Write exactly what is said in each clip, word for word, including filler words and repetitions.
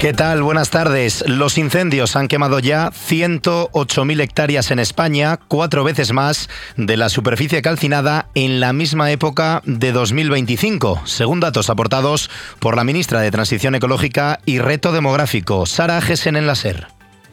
¿Qué tal? Buenas tardes. Los incendios han quemado ya ciento ocho mil hectáreas en España, cuatro veces más de la superficie calcinada en la misma época de dos mil veinticinco, según datos aportados por la ministra de Transición Ecológica y Reto Demográfico, Sara Jessen en la SER.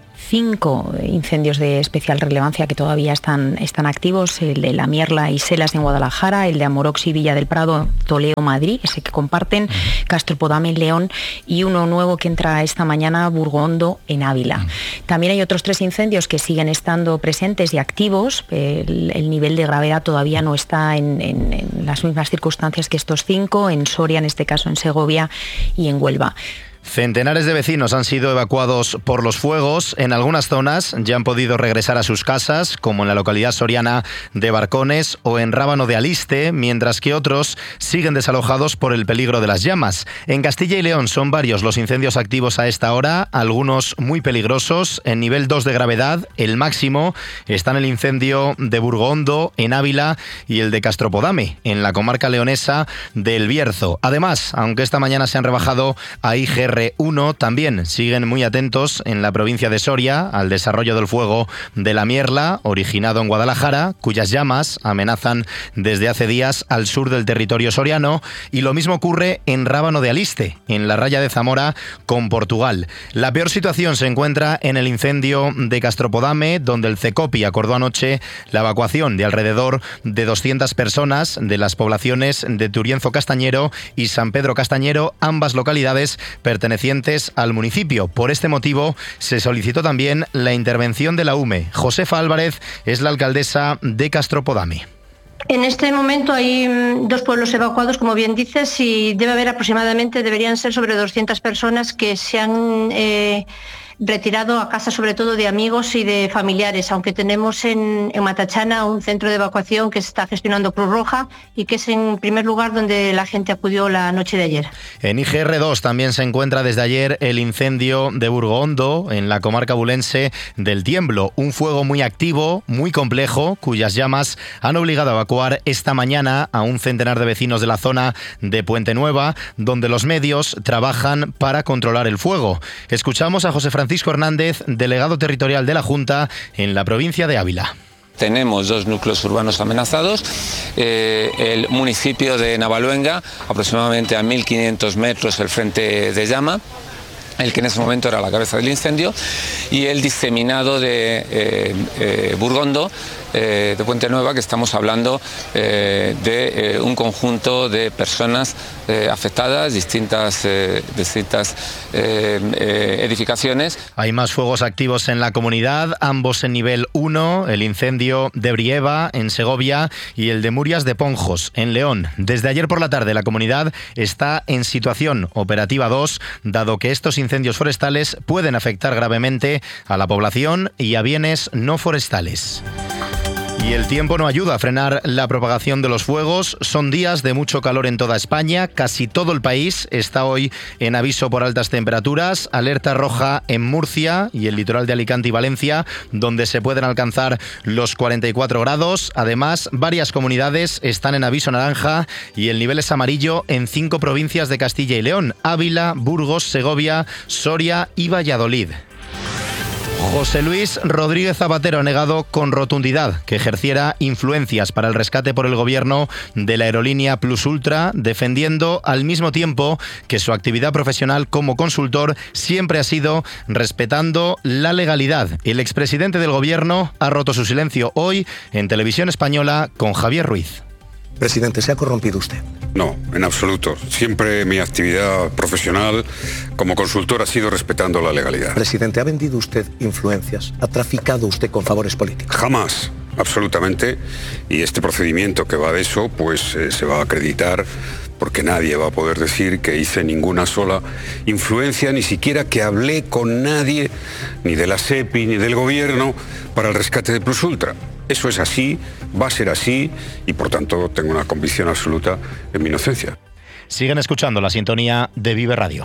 Cinco incendios de especial relevancia que todavía están, están activos, el de La Mierla y Selas en Guadalajara, el de Amoroxi Villa del Prado, Toledo, Madrid, ese que comparten, uh-huh. Castropodame en León y uno nuevo que entra esta mañana, Burgondo en Ávila. Uh-huh. También hay otros tres incendios que siguen estando presentes y activos. El, el nivel de gravedad todavía no está en, en, en las mismas circunstancias que estos cinco, en Soria, en este caso en Segovia y en Huelva. Centenares de vecinos han sido evacuados por los fuegos. En algunas zonas ya han podido regresar a sus casas, como en la localidad soriana de Barcones o en Rábano de Aliste, mientras que otros siguen desalojados por el peligro de las llamas. En Castilla y León son varios los incendios activos a esta hora, algunos muy peligrosos. En nivel dos de gravedad, el máximo está en el incendio de Burgondo, en Ávila, y el de Castropodame, en la comarca leonesa del Bierzo. Además, aunque esta mañana se han rebajado a I G R uno, también siguen muy atentos en la provincia de Soria al desarrollo del fuego de La Mierla, originado en Guadalajara, cuyas llamas amenazan desde hace días al sur del territorio soriano, y lo mismo ocurre en Rábano de Aliste, en la raya de Zamora con Portugal. La peor situación se encuentra en el incendio de Castropodame, donde el CECOPI acordó anoche la evacuación de alrededor de doscientas personas de las poblaciones de Turienzo Castañero y San Pedro Castañero, ambas localidades pertenecientes al municipio. Por este motivo se solicitó también la intervención de la U M E. Josefa Álvarez es la alcaldesa de Castropodame. En este momento hay dos pueblos evacuados, como bien dices, y debe haber aproximadamente, deberían ser sobre doscientas personas que se han eh, retirado a casa, sobre todo de amigos y de familiares, aunque tenemos en, en Matachana un centro de evacuación que está gestionando Cruz Roja y que es en primer lugar donde la gente acudió la noche de ayer. En I G R dos también se encuentra desde ayer el incendio de Burgondo, en la comarca bulense del Tiemblo, un fuego muy activo, muy complejo, cuyas llamas han obligado a evacuar esta mañana a un centenar de vecinos de la zona de Puente Nueva, donde los medios trabajan para controlar el fuego. Escuchamos a José Francisco Francisco Hernández, delegado territorial de la Junta en la provincia de Ávila. Tenemos dos núcleos urbanos amenazados, eh, el municipio de Navaluenga, aproximadamente a mil quinientos metros el frente de llama, el que en ese momento era la cabeza del incendio, y el diseminado de eh, eh, Burgondo, eh, de Puente Nueva, que estamos hablando eh, de eh, un conjunto de personas eh, afectadas, distintas, eh, distintas eh, eh, edificaciones. Hay más fuegos activos en la comunidad, ambos en nivel uno, el incendio de Brieva, en Segovia, y el de Murias de Ponjos, en León. Desde ayer por la tarde la comunidad está en situación operativa dos, dado que estos incendios forestales pueden afectar gravemente a la población y a bienes no forestales. Y el tiempo no ayuda a frenar la propagación de los fuegos. Son días de mucho calor en toda España. Casi todo el país está hoy en aviso por altas temperaturas. Alerta roja en Murcia y el litoral de Alicante y Valencia, donde se pueden alcanzar los cuarenta y cuatro grados. Además, varias comunidades están en aviso naranja y el nivel es amarillo en cinco provincias de Castilla y León: Ávila, Burgos, Segovia, Soria y Valladolid. José Luis Rodríguez Zapatero ha negado con rotundidad que ejerciera influencias para el rescate por el gobierno de la aerolínea Plus Ultra, defendiendo al mismo tiempo que su actividad profesional como consultor siempre ha sido respetando la legalidad. El expresidente del gobierno ha roto su silencio hoy en Televisión Española con Javier Ruiz. Presidente, ¿se ha corrompido usted? No, en absoluto. Siempre mi actividad profesional como consultor ha sido respetando la legalidad. Presidente, ¿ha vendido usted influencias? ¿Ha traficado usted con favores políticos? Jamás, absolutamente. Y este procedimiento que va de eso, pues eh, se va a acreditar, porque nadie va a poder decir que hice ninguna sola influencia, ni siquiera que hablé con nadie, ni de la SEPI, ni del gobierno, para el rescate de Plus Ultra. Eso es así, va a ser así, y por tanto tengo una convicción absoluta en mi inocencia. Siguen escuchando la sintonía de Vive Radio.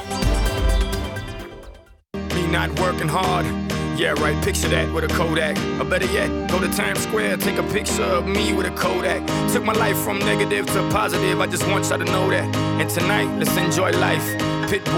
Yeah, right, picture that with a Kodak. Or better yet, go to Times Square, take a picture of me with a Kodak. Took my life from negative to positive, I just want y'all to know that. And tonight, let's enjoy life. Pitbull.